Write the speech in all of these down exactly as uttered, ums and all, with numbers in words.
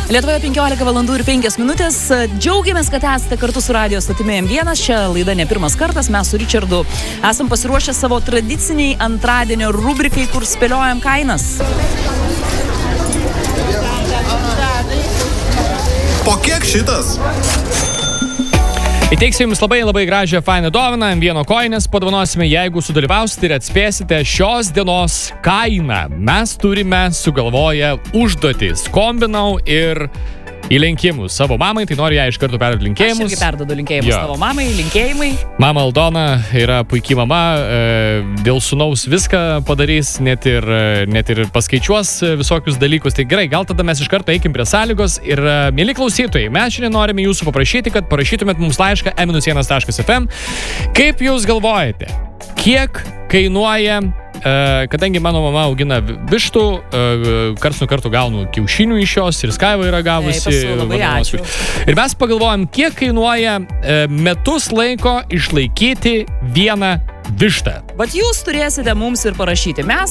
Lietuvoje penkiolika valandų ir penkios minutės. Džiaugiamės, kad esate kartu su radio stotimi M vienas. Čia laida ne pirmas kartas. Mes su Richardu esam pasiruošę savo tradiciniai antradienio rubrikai, kur spėliojam kainas. Po kiek šitas? Įteiksiu jums labai labai gražią fainą dovaną, M vieno koinės padovanosime, jeigu sudalyvausite ir atspėsite šios dienos kainą. Mes turime sugalvoję užduotį. Skombinau ir į linkimus savo mamai, tai noriu ją iš karto perduoti linkėjimus. Aš irgi perduodu linkėjimus jo. Savo mamai, linkėjimai. Mama Aldona yra puikiai mama, dėl sūnaus viską padarys, net ir, net ir paskaičiuos visokius dalykus. Tai gerai, gal tada mes iš karto eikim prie sąlygos ir, mieli klausytojai, mes šiandien norime jūsų paprašyti, kad parašytumėt mums laišką m vienas taškas f m. Kaip jūs galvojate, kiek kainuoja, kadangi mano mama augina vištų, karts nuo kartų gaunu kiaušinių iš jos ir Skaiva yra gavusi. Ei, labai ačiū. Ir mes pagalvojam, kiek kainuoja metus laiko išlaikyti vieną vištą. Bet jūs turėsite mums ir parašyti. Mes,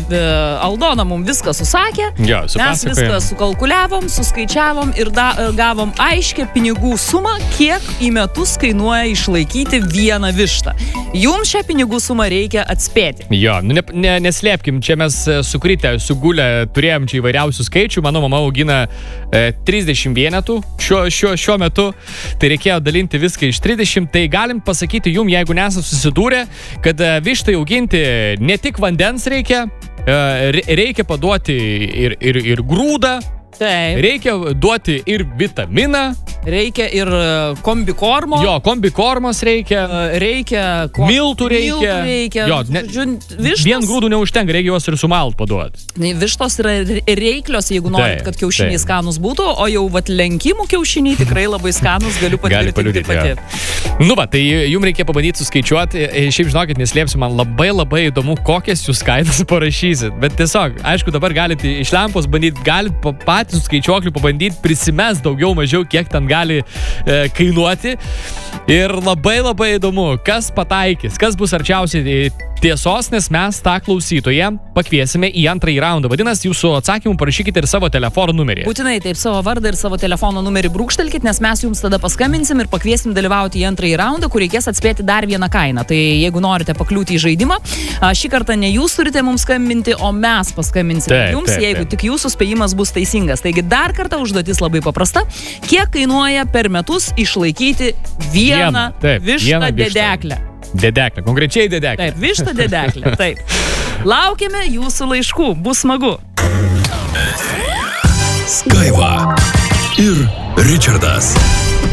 Aldona mums viską susakė, jo, mes viską sukalkuliavom, suskaičiavom ir da, gavom aiškę pinigų sumą, kiek į metus kainuoja išlaikyti vieną vištą. Jums šią pinigų sumą reikia atspėti. Jo, nu ne, ne, neslėpkim, čia mes sukritę, sugulę, turėjom čia įvairiausių skaičių. Mano mama augina e, trisdešimt vienetų šiuo, šiuo, šiuo metu, tai reikėjo dalinti viską iš trisdešimt. Tai galim pasakyti jum, jeigu nesate susidūrę, kad vištai auginti ne tik vandens reikia, reikia paduoti ir, ir, ir grūdą, taip. Reikia duoti ir vitaminą. Reikia ir kombikormo. Jo, kombikormos reikia. Reikia. Kom... Miltų reikia. Miltų reikia. Jo, ne, vištos... Vien grūdų neužtenka, reikia juos ir sumalt paduoti. Vištos yra reiklios, jeigu norit, kad kiaušiniai skanus būtų, o jau vat lenkimų kiaušiniai tikrai labai skanus, galiu patvirtinti pati. Nu va, tai jums reikia pabandyti suskaičiuoti. Šiaip žinokit, neslėpsiu, man labai labai įdomu, kokias jūs kainas parašysit. Bet tiesiog, aišku, dabar galite iš lempos bandyti, galite patys su skaičiuokliu pabandyti prisimest daugiau mažiau, kiek ten gali e, kainuoti. Ir labai labai įdomu, kas pataikys, kas bus arčiausiai tiesos, nes mes tą klausytoją pakviesime į antrąjį raundą. Vadinasi, jūsų atsakymų parašykite ir savo telefono numerį. Būtinai taip, savo vardą ir savo telefono numerį brūkštelkit, nes mes jums tada paskambinsim ir pakviesim dalyvauti į antrąjį raundą, kur reikės atspėti dar vieną kainą. Tai jeigu norite pakliūti į žaidimą, šį kartą ne jūs turite mums skambinti, o mes paskambinsime taip, jums, taip, jeigu taip. Tik jūsų spėjimas bus teisingas. Taigi dar kartą užduotis labai paprasta. Kiek kainuoja per metus išlaikyti vieną taip, vištą dedeklę? Dedeklė, konkrečiai dedeklė. Taip, vištą dedeklė, taip. Laukiame jūsų laiškų, bus smagu. Skaiva ir Richardas.